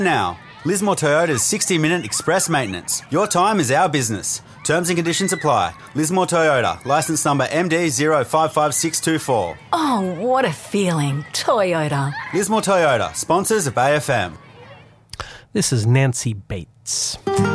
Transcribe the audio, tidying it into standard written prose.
Now, Lismore Toyota's 60-minute express maintenance. Your time is our business. Terms and conditions apply. Lismore Toyota, licence number MD055624. Oh, what a feeling. Toyota. Lismore Toyota, sponsors of AFM. This is Nancy Bates.